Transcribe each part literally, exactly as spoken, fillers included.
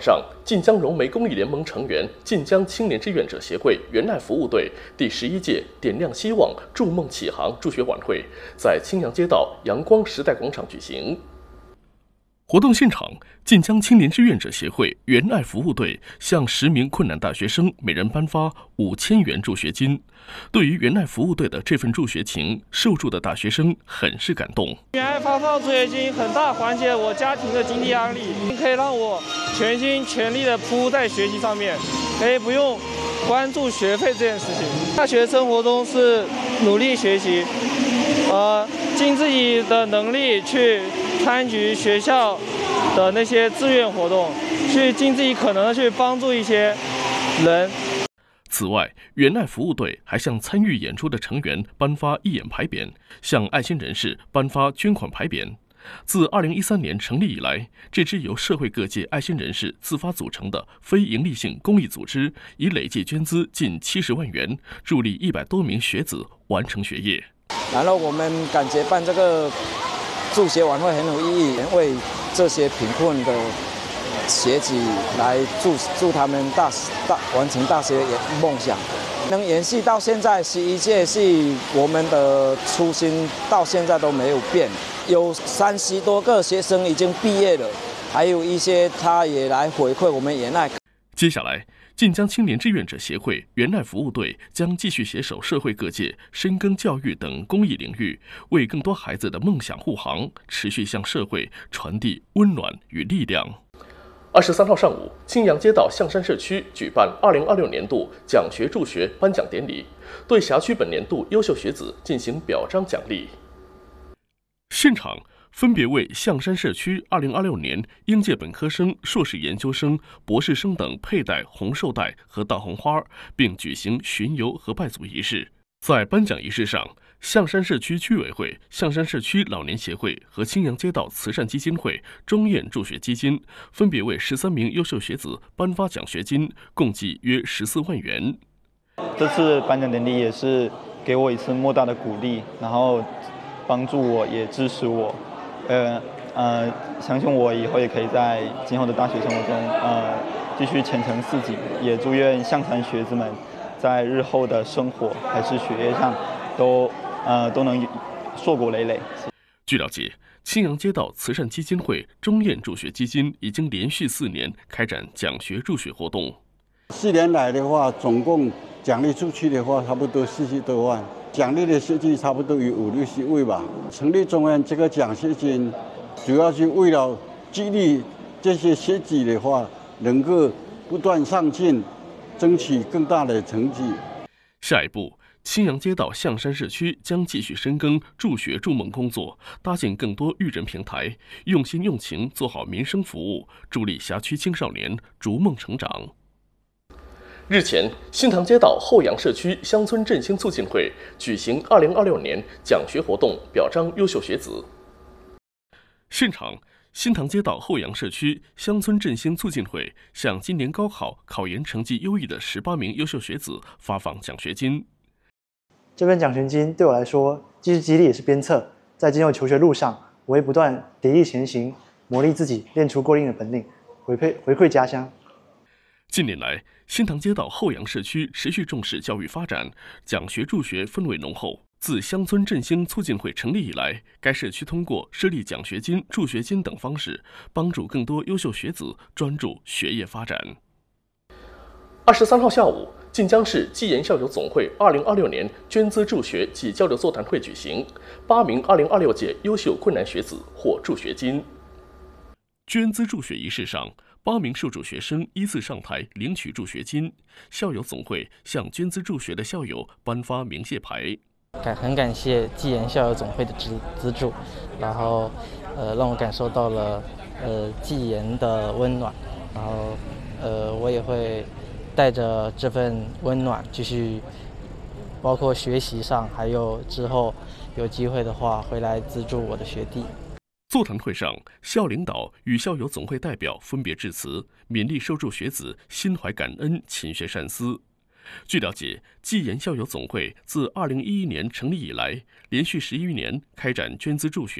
上，晋江融媒公益联盟成员晋江青年志愿者协会援爱服务队第十一届点亮希望、筑梦启航助学晚会在青阳街道阳光时代广场举行。活动现场，晋江青年志愿者协会援爱服务队向十名困难大学生每人颁发五千元助学金。对于援爱服务队的这份助学情，受助的大学生很是感动。 援爱发放助学金，很大缓解我家庭的经济压力，可以让我全心全力的扑在学习上面，可以不用关注学费这件事情。大学生活中是努力学习，呃，尽自己的能力去参与学校的那些志愿活动，去尽自己可能的去帮助一些人。 此外，援爱服务队还向参与演出的成员颁发义演牌匾，向爱心人士颁发捐款牌匾。自二零一三年成立以来，这支由社会各界爱心人士自发组成的非营利性公益组织，已累计捐资近七十万元，助力一百多名学子完成学业。 然后我们感觉办这个助学晚会很有意义，为这些贫困的学子来助助他们大大完成大学梦想，能延续到现在十一届，是我们的初心到现在都没有变。有三十多个学生已经毕业了，还有一些他也来回馈我们援爱。 接下来，晋江青年志愿者协会援爱服务队将继续携手社会各界，深耕教育等公益领域，为更多孩子的梦想护航，持续向社会传递温暖与力量。二十三号上午，青阳街道象山社区举办二零二六年度奖学助学颁奖典礼，对辖区本年度优秀学子进行表彰奖励。现场分别为象山社区二零二六年应届本科生、硕士研究生、博士生等佩戴红绶带和大红花，并举行巡游和拜祖仪式。在颁奖仪式上，象山社区居委会、象山社区老年协会和青阳街道慈善基金会中燕助学基金分别为十三名优秀学子颁发奖学金，共计约十四万元。 这次颁奖典礼也是给我一次莫大的鼓励，然后帮助我，也支持我。呃呃，相信我以后也可以在今后的大学生活中，呃，继续前程似锦。也祝愿象山学子们在日后的生活还是学业上，都呃都能硕果累累。 据了解，青阳街道慈善基金会中燕助学基金已经连续四年开展奖学助学活动。 四年来的话，总共奖励出去的话，差不多四十多万。奖励的学籍差不多有五六十位吧。成立中央这个奖学金，主要是为了激励这些学子的话，能够不断上进，争取更大的成绩。 下一步，青阳街道象山社区将继续深耕助学助梦工作，搭建更多育人平台，用心用情做好民生服务，助力辖区青少年逐梦成长。日前，新塘街道后阳社区乡村振兴促进会举行二零二六年奖学活动，表彰优秀学子。现场，新塘街道后阳社区乡村振兴促进会向今年高考考研成绩优异的十八名优秀学子发放奖学金。 这份奖学金对我来说，既是激励也是鞭策。在今后求学路上，我会不断砥砺前行，磨砺自己，练出过硬的本领，回馈回馈家乡。 近年来，新塘街道后阳社区持续重视教育发展，奖学助学氛围浓厚。自乡村振兴促进会成立以来，该社区通过设立奖学金、助学金等方式，帮助更多优秀学子专注学业发展。二十三号下午，晋江市技研校友总会二零二六年捐资助学及交流座谈会举行，八名二零二六届优秀困难学子获助学金。捐资助学仪式上，八名受助学生依次上台领取助学金，校友总会向捐资助学的校友颁发鸣谢牌。 感很感谢技研校友总会的资资助，然后呃让我感受到了呃技研的温暖，然后呃我也会带着这份温暖继续，包括学习上，还有之后有机会的话回来资助我的学弟。 座谈会上，校领导与校友总会代表分别致辞，勉励受助学子心怀感恩、勤学善思。据了解，技研校友总会自二零一一年成立以来，连续十余年开展捐资助学。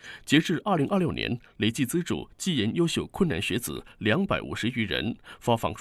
截至二零二六年，累计资助技研优秀困难学子两百五十余人，发放入